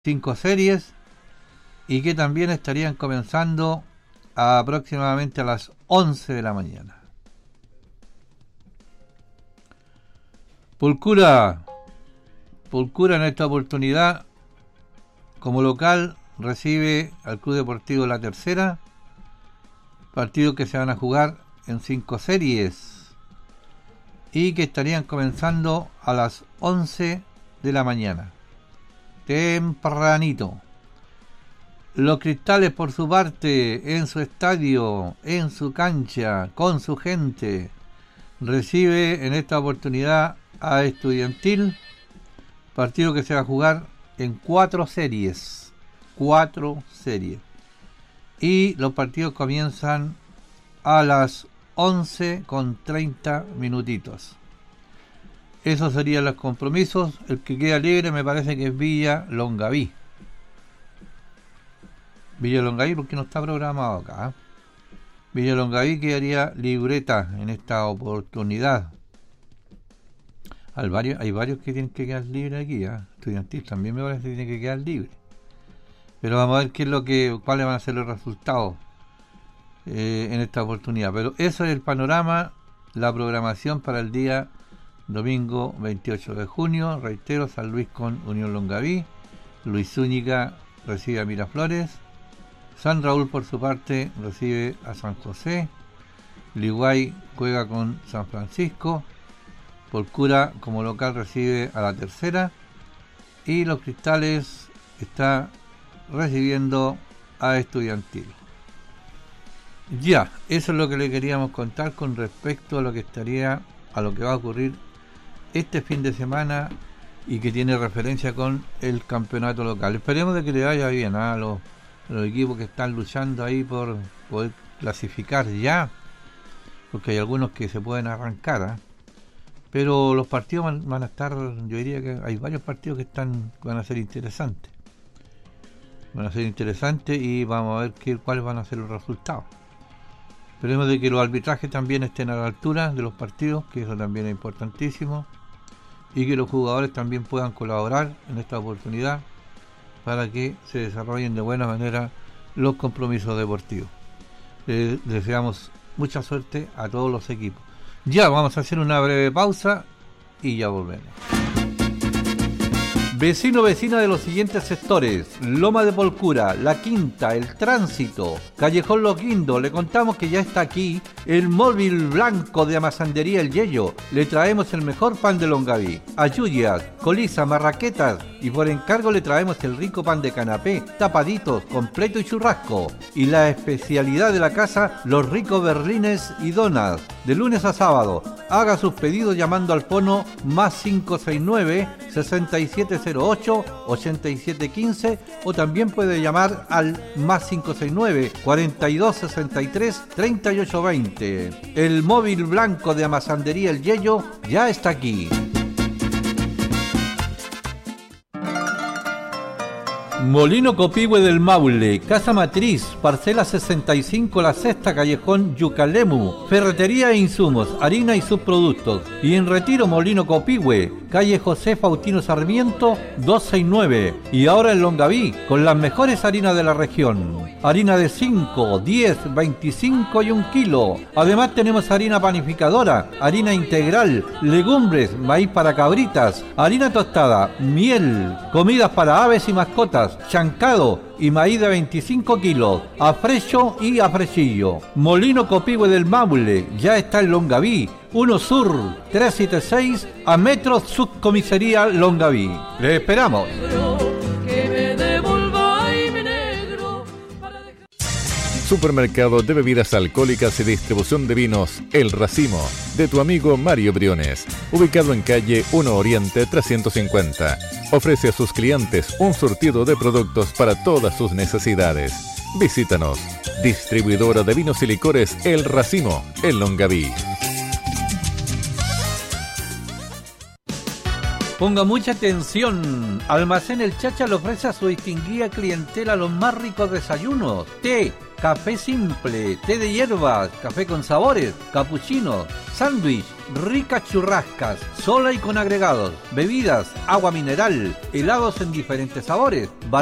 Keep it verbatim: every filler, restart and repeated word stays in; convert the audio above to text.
cinco series y que también estarían comenzando aproximadamente a las once de la mañana. Pulcura, Pulcura en esta oportunidad como local recibe al Club Deportivo La Tercera, partidos que se van a jugar en cinco series y que estarían comenzando a las once de la mañana, tempranito. Los Cristales, por su parte, en su estadio, en su cancha, con su gente, recibe en esta oportunidad a Estudiantil, partido que se va a jugar en cuatro series, cuatro series, y los partidos comienzan a las once con treinta minutitos. Esos serían los compromisos. El que queda libre me parece que es Villa Longaví. Villa Longaví porque no está programado acá, ¿eh? Villa Longaví quedaría libreta en esta oportunidad. Hay varios, hay varios que tienen que quedar libres aquí, ¿eh? Estudiantil también me parece que tiene que quedar libre. Pero vamos a ver qué es lo que, cuáles van a ser los resultados eh, en esta oportunidad. Pero eso es el panorama, la programación para el día domingo veintiocho de junio. Reitero, San Luis con Unión Longaví, Luis Zúñiga recibe a Miraflores, San Raúl por su parte recibe a San José, Liguay juega con San Francisco, Pulcura como local recibe a La Tercera y Los Cristales está recibiendo a Estudiantil. Ya, eso es lo que le queríamos contar con respecto a lo que estaría, a lo que va a ocurrir este fin de semana y que tiene referencia con el campeonato local. Esperemos de que le vaya bien, ¿eh? a, los, a los equipos que están luchando ahí por poder clasificar ya, porque hay algunos que se pueden arrancar, ¿eh? Pero los partidos van, van a estar, yo diría que hay varios partidos que están van a ser interesantes. Van a ser interesantes y vamos a ver qué, cuáles van a ser los resultados. Esperemos de que los arbitrajes también estén a la altura de los partidos, que eso también es importantísimo, y que los jugadores también puedan colaborar en esta oportunidad para que se desarrollen de buena manera los compromisos deportivos. Eh, deseamos mucha suerte a todos los equipos. Ya vamos a hacer una breve pausa y ya volvemos. Vecino, vecina de los siguientes sectores: Loma de Pulcura, La Quinta, El Tránsito, Callejón Los Guindos. Le contamos que ya está aquí el móvil blanco de Amasandería El Yello. Le traemos el mejor pan de Longaví, ayuyas, colisa, marraquetas, y por encargo le traemos el rico pan de canapé, tapaditos, completo y churrasco. Y la especialidad de la casa, los ricos berlines y donas. De lunes a sábado, haga sus pedidos llamando al fono más cinco seis nueve, seis siete cero ocho, ocho siete uno cinco o también puede llamar al más cinco seis nueve, cuarenta y dos sesenta y tres, treinta y ocho veinte. El móvil blanco de Amasandería El Yello ya está aquí. Molino Copihue del Maule, Casa Matriz, parcela sesenta y cinco La Sexta, Callejón Yucalemu, ferretería e insumos, harina y subproductos. Y en Retiro, Molino Copihue, calle José Faustino Sarmiento doscientos sesenta y nueve. Y ahora en Longaví, con las mejores harinas de la región. Harina de cinco, diez, veinticinco y un kilo. Además tenemos harina panificadora, harina integral, legumbres, maíz para cabritas, harina tostada, miel, comidas para aves y mascotas, chancado y maíz de veinticinco kilos, a frecho y a frechillo. Molino Copihue del Maule, ya está en Longaví, uno Sur, trescientos setenta y seis, a metros Subcomisaría Longaví. ¡Le esperamos! Supermercado de bebidas alcohólicas y distribución de vinos El Racimo, de tu amigo Mario Briones, ubicado en calle uno Oriente trescientos cincuenta. Ofrece a sus clientes un surtido de productos para todas sus necesidades. Visítanos. Distribuidora de vinos y licores El Racimo, en Longaví. Ponga mucha atención. Almacén El Chacha le ofrece a su distinguida clientela los más ricos desayunos: té, café simple, té de hierbas, café con sabores, capuchinos, sándwich ricas churrascas, sola y con agregados, bebidas, agua mineral, helados en diferentes sabores,